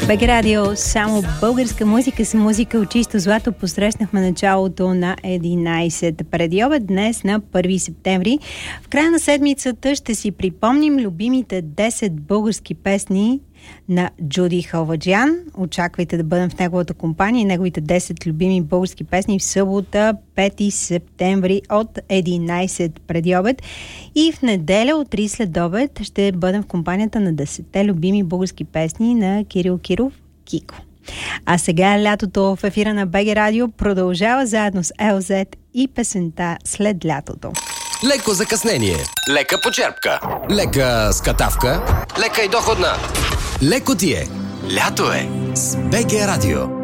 БГ Радио, само българска музика с музика от чисто злато. Посрещнахме началото на 11 преди обед, днес на 1 септември. В края на седмицата ще си припомним любимите 10 български песни на Джуди Халваджиян. Очаквайте да бъдем в неговата компания и неговите 10 любими български песни в събота, 5 септември от 11 преди обед. И в неделя от 3 след обед ще бъдем в компанията на 10 любими български песни на Кирил Киров Кико. А сега лятото в ефира на БГ Радио продължава заедно с ЛЗ и песента След лятото. Леко закъснение, лека почерпка, лека скатавка, лека и доходна. Леко ти е. Лято е с БГ Радио.